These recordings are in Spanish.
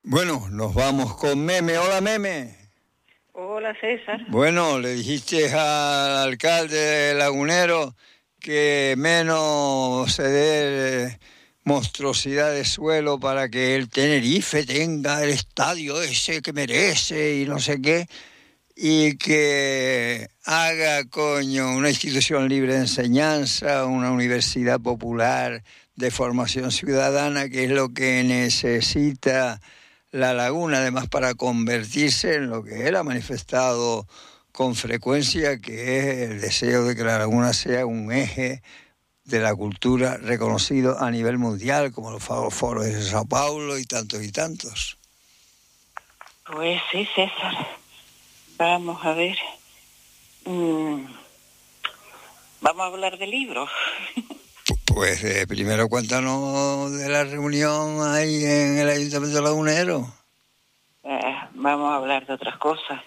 Bueno, nos vamos con Meme. Hola, Meme. Hola, César. Bueno, le dijiste al alcalde Lagunero que menos se dé monstruosidad de suelo para que el Tenerife tenga el estadio ese que merece y no sé qué, y que haga, una institución libre de enseñanza, una universidad popular de formación ciudadana, que es lo que necesita La Laguna, además, para convertirse en lo que él ha manifestado con frecuencia, que es el deseo de que La Laguna sea un eje de la cultura reconocido a nivel mundial, como los foros de Sao Paulo y tantos y tantos. Pues sí, César. Vamos a ver. Vamos a hablar de libros. Pues primero cuéntanos de la reunión ahí en el Ayuntamiento Lagunero. Vamos a hablar de otras cosas.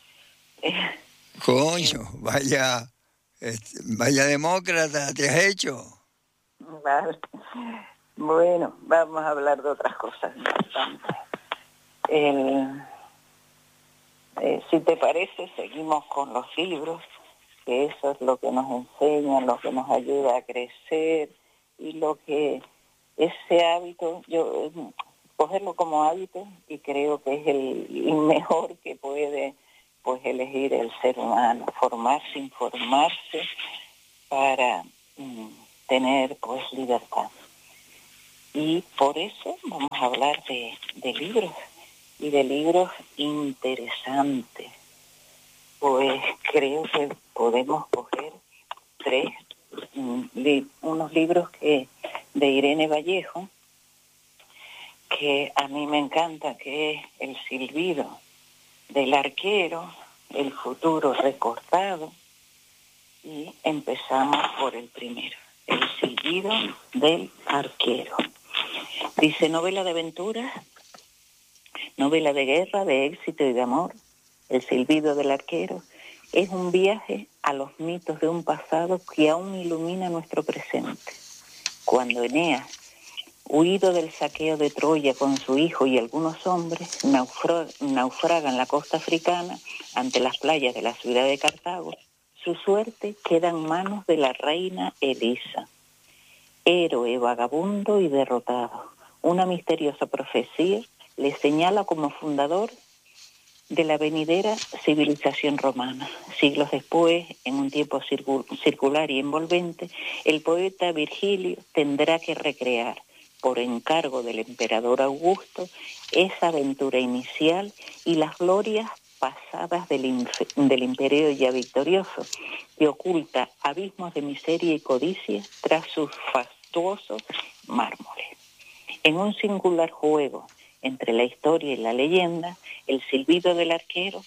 Coño, vaya demócrata te has hecho. Vale. Bueno, vamos a hablar de otras cosas. Si te parece, seguimos con los libros, que eso es lo que nos enseña, lo que nos ayuda a crecer y lo que ese hábito, yo cogerlo como hábito, y creo que es el mejor que puede pues elegir el ser humano, formarse, informarse para tener pues libertad. Y por eso vamos a hablar de libros, y de libros interesantes. Pues creo que podemos coger unos libros de Irene Vallejo, que a mí me encanta, que es El silbido del arquero, El futuro recordado, y empezamos por el primero, El silbido del arquero. Dice: novela de aventuras, novela de guerra, de éxito y de amor. El silbido del arquero es un viaje a los mitos de un pasado que aún ilumina nuestro presente. Cuando Eneas, huido del saqueo de Troya con su hijo y algunos hombres, naufraga en la costa africana ante las playas de la ciudad de Cartago, su suerte queda en manos de la reina Elisa. Héroe, vagabundo y derrotado, una misteriosa profecía le señala como fundador de la venidera civilización romana. Siglos después, en un tiempo circular y envolvente, el poeta Virgilio tendrá que recrear, por encargo del emperador Augusto, esa aventura inicial y las glorias pasadas del imperio ya victorioso, que oculta abismos de miseria y codicia tras sus fastuosos mármoles. En un singular juego entre la historia y la leyenda, El silbido del arquero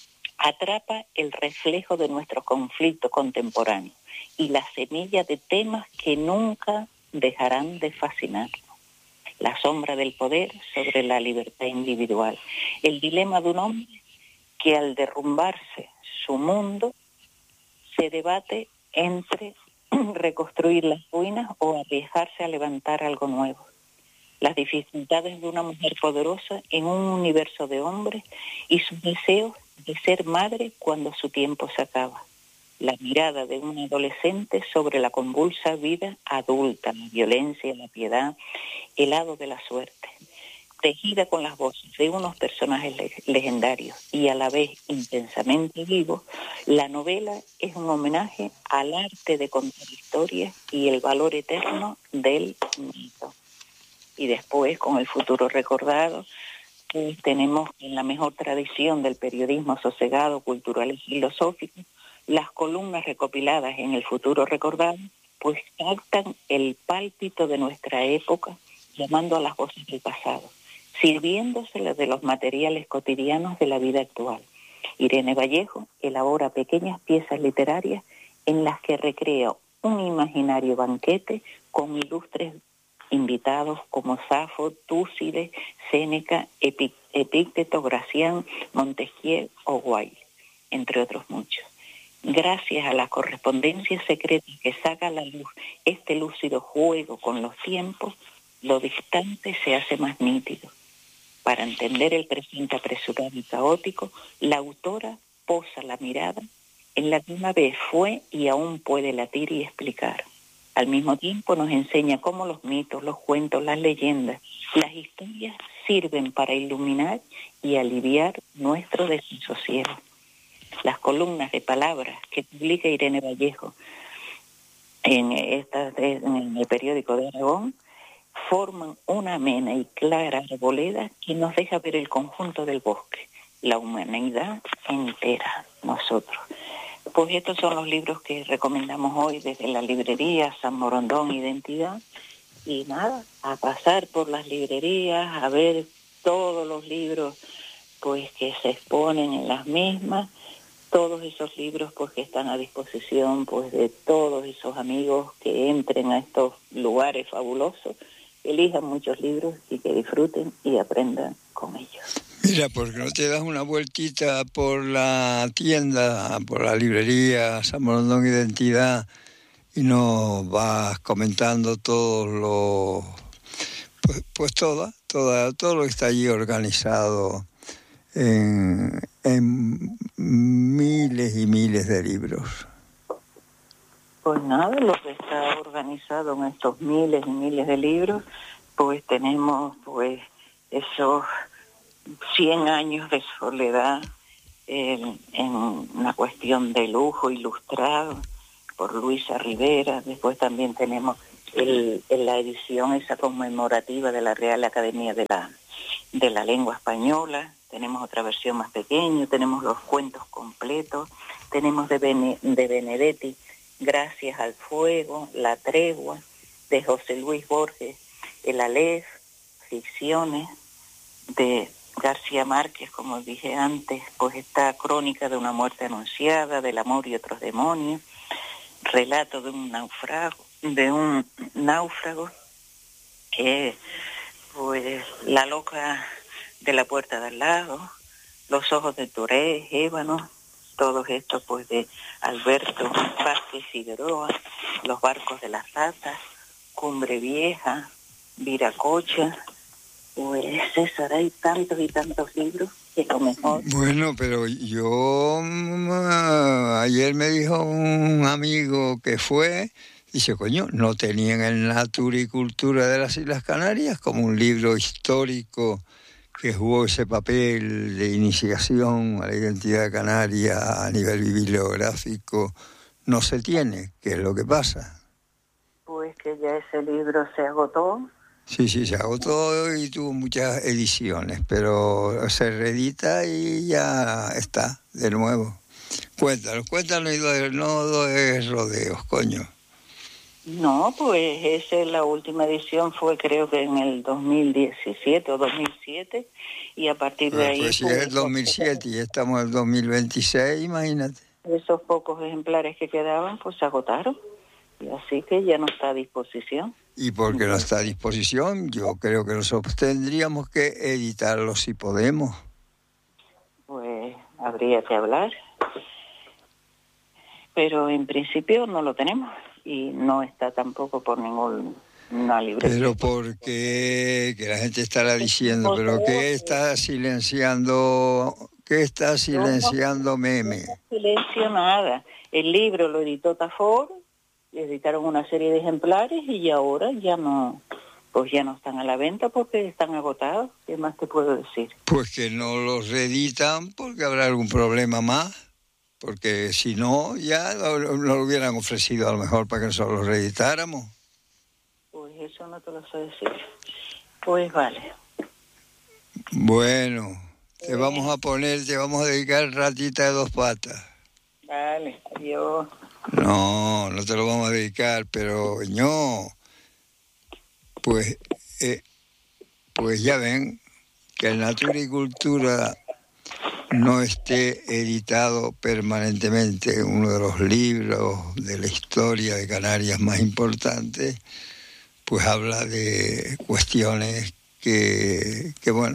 atrapa el reflejo de nuestro conflicto contemporáneo y la semilla de temas que nunca dejarán de fascinarnos. La sombra del poder sobre la libertad individual, el dilema de un hombre que al derrumbarse su mundo se debate entre reconstruir las ruinas o arriesgarse a levantar algo nuevo. Las dificultades de una mujer poderosa en un universo de hombres y sus deseos de ser madre cuando su tiempo se acaba. La mirada de un adolescente sobre la convulsa vida adulta, la violencia, la piedad, el hado de la suerte. Tejida con las voces de unos personajes legendarios y a la vez intensamente vivos, la novela es un homenaje al arte de contar historias y el valor eterno del mito. Y después, con El futuro recordado, pues tenemos en la mejor tradición del periodismo sosegado, cultural y filosófico, las columnas recopiladas en El futuro recordado, pues captan el pálpito de nuestra época, llamando a las voces del pasado, sirviéndoselas de los materiales cotidianos de la vida actual. Irene Vallejo elabora pequeñas piezas literarias en las que recrea un imaginario banquete con ilustres invitados como Safo, Túcide, Séneca, Epícteto, Gracián, Montesquieu o Wilde, entre otros muchos. Gracias a la correspondencia secreta que saca a la luz este lúcido juego con los tiempos, lo distante se hace más nítido. Para entender el presente apresurado y caótico, la autora posa la mirada en la que una vez fue y aún puede latir y explicar. Al mismo tiempo nos enseña cómo los mitos, los cuentos, las leyendas, las historias sirven para iluminar y aliviar nuestro desasosiego. Las columnas de palabras que publica Irene Vallejo en el periódico de Aragón forman una amena y clara arboleda que nos deja ver el conjunto del bosque, la humanidad entera, nosotros. Pues estos son los libros que recomendamos hoy desde la librería San Morondón Identidad. Y nada, a pasar por las librerías, a ver todos los libros pues que se exponen en las mismas, todos esos libros pues que están a disposición pues de todos esos amigos que entren a estos lugares fabulosos, elijan muchos libros y que disfruten y aprendan con ellos. Mira, ¿por qué no te das una vueltita por la tienda, por la librería San Morondón Identidad y nos vas comentando todo lo que está allí organizado en miles y miles de libros? Pues nada, lo que está organizado en estos miles y miles de libros, pues tenemos pues esos 100 años de soledad en una cuestión de lujo ilustrado por Luisa Rivera. Después también tenemos la edición esa conmemorativa de la Real Academia de la Lengua Española. Tenemos otra versión más pequeña, tenemos los cuentos completos, tenemos de Benedetti, Gracias al Fuego, La Tregua, de José Luis Borges, El Aleph, ficciones, de García Márquez, como dije antes, pues está Crónica de una muerte anunciada, Del amor y otros demonios, Relato de un náufrago, pues La loca de la puerta de al lado, Los ojos de Touré, Ébano, todos estos pues de Alberto Vázquez Figueroa, Los barcos de las ratas, Cumbre Vieja, Viracocha. Pues César, hay tantos y tantos libros que lo mejor... Bueno, pero yo ayer me dijo un amigo que fue, dice, coño, no tenían el Natura y Cultura de las Islas Canarias como un libro histórico que jugó ese papel de iniciación a la identidad canaria a nivel bibliográfico. No se tiene, ¿qué es lo que pasa? Pues que ya ese libro se agotó. Sí, se agotó y tuvo muchas ediciones, pero se reedita y ya está, de nuevo. Cuéntanos y no de rodeos, coño. No, pues esa la última edición fue creo que en el 2017 o 2007 y a partir de ahí... Pues si es el 2007 y estamos en el 2026, imagínate. Esos pocos ejemplares que quedaban pues se agotaron y así que ya no está a disposición. Y porque no está a disposición, yo creo que nosotros tendríamos que editarlo si podemos. Pues habría que hablar, pero en principio no lo tenemos y no está tampoco por ninguna librería. Pero porque que la gente estará diciendo, pero ¿qué está silenciando? ¿Qué está silenciando Meme? No silencio nada. El libro lo editó Tafur, editaron una serie de ejemplares y ahora ya no, pues ya no están a la venta porque están agotados. ¿Qué más te puedo decir? Pues que no los reeditan porque habrá algún problema más. Porque si no, ya lo hubieran ofrecido a lo mejor para que nosotros lo reeditáramos. Pues eso no te lo sé decir. Pues vale. Bueno, te vamos a dedicar ratita de dos patas. Vale, adiós. No te lo vamos a dedicar, pero pues ya ven que el Natura y Cultura no esté editado permanentemente, uno de los libros de la historia de Canarias más importantes, pues habla de cuestiones que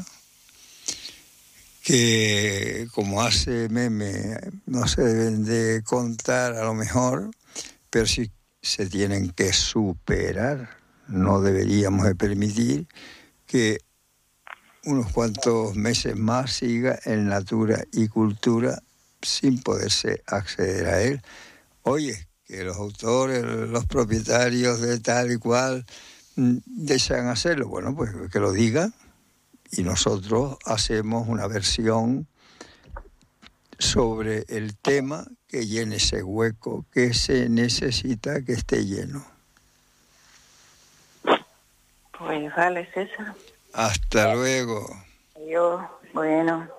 como hace Meme, no se deben de contar a lo mejor, pero sí se tienen que superar. No deberíamos de permitir que unos cuantos meses más siga en Natura y Cultura sin poderse acceder a él. Oye, que los autores, los propietarios de tal y cual desean hacerlo, bueno, pues que lo digan y nosotros hacemos una versión sobre el tema que llene ese hueco que se necesita que esté lleno. Pues vale, César. Hasta luego. Adiós. Bueno.